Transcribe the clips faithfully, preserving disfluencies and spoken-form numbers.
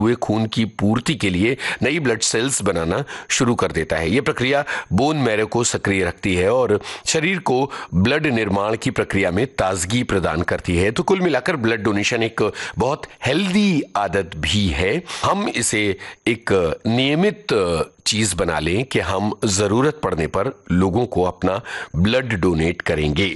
हुए खून की पूर्ति के लिए नई ब्लड सेल्स बनाना शुरू कर देता है। यह प्रक्रिया बोन मैरो को सक्रिय रखती है और शरीर को ब्लड निर्माण की प्रक्रिया में ताजगी प्रदान करती है। तो कुल मिलाकर ब्लड डोनेशन एक बहुत हेल्दी आदत भी है। हम इसे एक नियमित चीज बना लें कि हम जरूरत पड़ने पर लोगों को अपना ब्लड डोनेट करेंगे।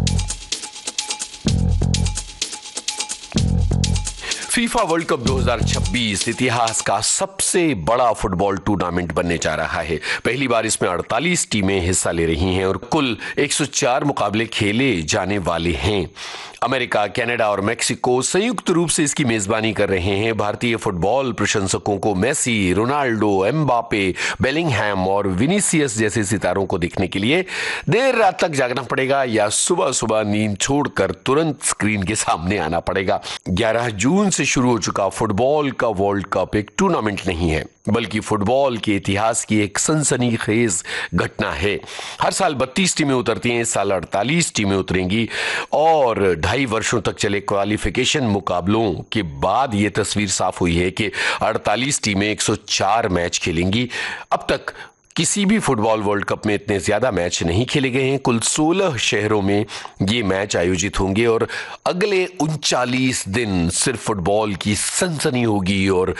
फीफा वर्ल्ड कप दो हज़ार छब्बीस इतिहास का सबसे बड़ा फुटबॉल टूर्नामेंट बनने जा रहा है। पहली बार इसमें अड़तालीस टीमें हिस्सा ले रही हैं और कुल एक सौ चार मुकाबले खेले जाने वाले हैं। अमेरिका, कनाडा और मेक्सिको संयुक्त रूप से इसकी मेजबानी कर रहे हैं। भारतीय फुटबॉल प्रशंसकों को मेसी, रोनाल्डो, एम्बापे, बेलिंगहैम और विनीसियस जैसे सितारों को देखने के लिए देर रात तक जागना पड़ेगा या सुबह सुबह नींद छोड़कर तुरंत स्क्रीन के सामने आना पड़ेगा। ग्यारह जून से शुरू हो चुका फुटबॉल का वर्ल्ड कप एक टूर्नामेंट नहीं है, बल्कि फुटबॉल के इतिहास की एक सनसनीखेज घटना है। हर साल बत्तीस टीमें उतरती हैं, इस साल अड़तालीस टीमें उतरेंगी और ढाई वर्षों तक चले क्वालिफिकेशन मुकाबलों के बाद यह तस्वीर साफ हुई है कि अड़तालीस टीमें एक सौ चार मैच खेलेंगी। अब तक किसी भी फुटबॉल वर्ल्ड कप में इतने ज्यादा मैच नहीं खेले गए हैं। कुल सोलह शहरों में ये मैच आयोजित होंगे और अगले उनचालीस दिन सिर्फ फुटबॉल की सनसनी होगी और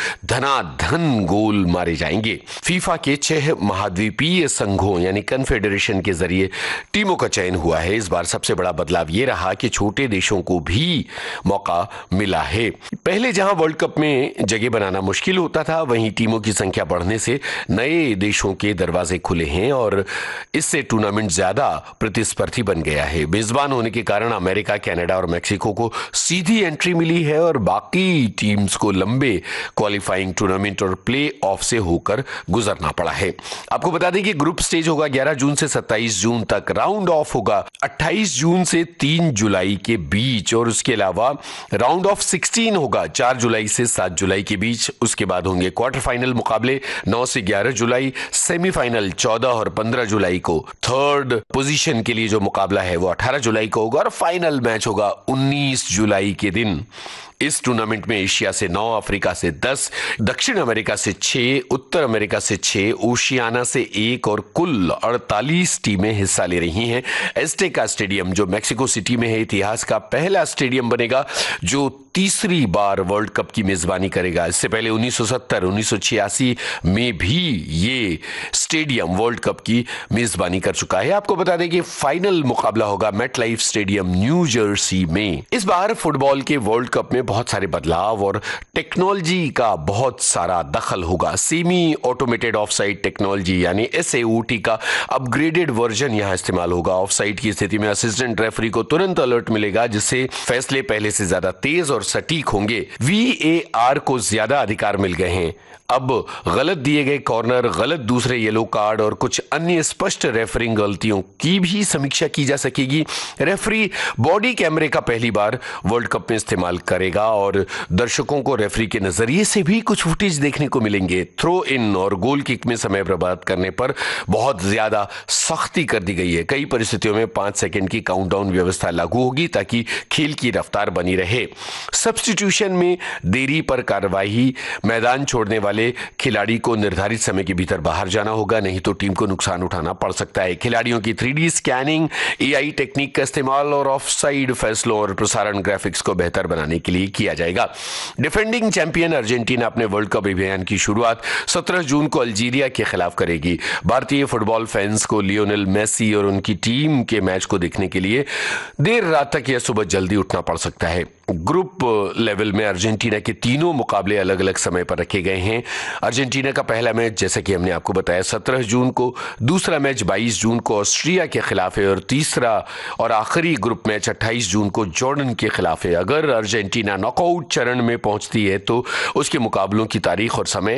धनाधन गोल मारे जाएंगे। फीफा के छह महाद्वीपीय संघों यानी कन्फेडरेशन के जरिए टीमों का चयन हुआ है। इस बार सबसे बड़ा बदलाव ये रहा कि छोटे देशों को भी मौका मिला है। पहले जहां वर्ल्ड कप में जगह बनाना मुश्किल होता था, वहीं टीमों की संख्या बढ़ने से नए देशों के दरवाजे खुले हैं और इससे टूर्नामेंट ज्यादा प्रतिस्पर्धी बन गया है। मेजबान होने के कारण अमेरिका, कनाडा और मेक्सिको को सीधी एंट्री मिली है और बाकी टीम्स को लंबे क्वालिफाइंग टूर्नामेंट और प्ले ऑफ से होकर गुजरना पड़ा है। आपको बता दें कि ग्रुप स्टेज होगा ग्यारह जून से सत्ताईस जून तक, राउंड ऑफ होगा अट्ठाईस जून से तीन जुलाई के बीच और उसके अलावा राउंड ऑफ सोलह होगा चार जुलाई से सात जुलाई के बीच। उसके बाद होंगे क्वार्टर फाइनल मुकाबले नौ से ग्यारह जुलाई, सेमी फाइनल चौदह और पंद्रह जुलाई को। थर्ड पोजीशन के लिए जो मुकाबला है वो अठारह जुलाई को होगा और फाइनल मैच होगा उन्नीस जुलाई के दिन। इस टूर्नामेंट में एशिया से नौ, अफ्रीका से दस, दक्षिण अमेरिका से छह, उत्तर अमेरिका से छह, ओशियाना से एक और कुल अड़तालीस टीमें हिस्सा ले रही हैं। एस्टेका स्टेडियम जो मेक्सिको सिटी में है, इतिहास का पहला स्टेडियम बनेगा जो तीसरी बार वर्ल्ड कप की मेजबानी करेगा। इससे पहले उन्नीस सौ सत्तर, उन्नीस सौ छियासी में भी ये स्टेडियम वर्ल्ड कप की मेजबानी कर चुका है। आपको बता दें कि फाइनल मुकाबला होगा मेटलाइफ स्टेडियम न्यू जर्सी में। इस बार फुटबॉल के वर्ल्ड कप में बहुत सारे बदलाव और टेक्नोलॉजी का बहुत सारा दखल होगा। सेमी ऑटोमेटेड ऑफसाइड टेक्नोलॉजी यानी एस ए ओ टी का अपग्रेडेड वर्जन यहां इस्तेमाल होगा। ऑफसाइड की स्थिति में असिस्टेंट रेफरी को तुरंत अलर्ट मिलेगा, जिससे फैसले पहले से ज्यादा तेज और सटीक होंगे। वी ए आर को ज्यादा अधिकार मिल गए हैं। अब गलत दिए गए कॉर्नर, गलत दूसरे येलो कार्ड और कुछ अन्य स्पष्ट रेफरिंग गलतियों की भी समीक्षा की जा सकेगी। रेफरी बॉडी कैमरे का पहली बार वर्ल्ड कप में इस्तेमाल करेगा और दर्शकों को रेफरी के नजरिए से भी कुछ फुटेज देखने को मिलेंगे। थ्रो इन और गोल किक में समय बर्बाद करने पर बहुत ज्यादा सख्ती कर दी गई है। कई परिस्थितियों में पांच सेकंड की काउंटडाउन व्यवस्था लागू होगी ताकि खेल की रफ्तार बनी रहे। सब्स्टिट्यूशन में देरी पर कार्रवाई, मैदान छोड़ने वाले खिलाड़ी को निर्धारित समय के भीतर बाहर जाना होगा, नहीं तो टीम को नुकसान उठाना पड़ सकता है। खिलाड़ियों की three D scanning, A I technique का इस्तेमाल और ऑफसाइड फैसलों और प्रसारण ग्राफिक्स को बेहतर बनाने के लिए किया जाएगा। डिफेंडिंग चैंपियन अर्जेंटीना अपने वर्ल्ड कप अभियान की शुरुआत सत्रह जून को अल्जीरिया के खिलाफ करेगी। भारतीय फुटबॉल फैंस को लियोनेल मेसी और उनकी टीम के मैच को देखने के लिए देर रात तक या सुबह जल्दी उठना पड़ सकता है। ग्रुप लेवल में अर्जेंटीना के तीनों मुकाबले अलग अलग समय पर रखे गए हैं। अर्जेंटीना का पहला मैच जैसा कि हमने आपको बताया सत्रह जून को, दूसरा मैच बाईस जून को ऑस्ट्रिया के खिलाफ है और तीसरा और आखिरी ग्रुप मैच अट्ठाईस जून को जॉर्डन के खिलाफ है। अगर अर्जेंटीना नॉकआउट चरण में पहुंचती है तो उसके मुकाबलों की तारीख और समय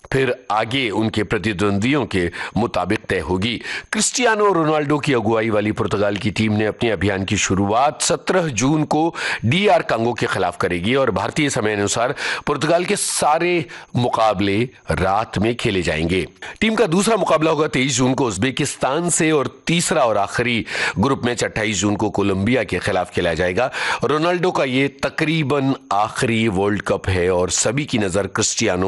फिर आगे उनके प्रतिद्वंदियों के मुताबिक तय होगी। क्रिस्टियानो रोनाल्डो की अगुवाई वाली पुर्तगाल की टीम ने अपने अभियान की शुरुआत सत्रह जून को डीआर कांगो के खिलाफ करेगी और भारतीय समय अनुसार पुर्तगाल के सारे मुकाबले रात में खेले जाएंगे। टीम का दूसरा मुकाबला होगा तेईस जून को उज्बेकिस्तान से और तीसरा और आखिरी ग्रुप मैच अट्ठाईस जून को कोलंबिया के खिलाफ खेला जाएगा। रोनाल्डो का ये तकरीबन आखिरी वर्ल्ड कप है और सभी की नजर क्रिस्टियानो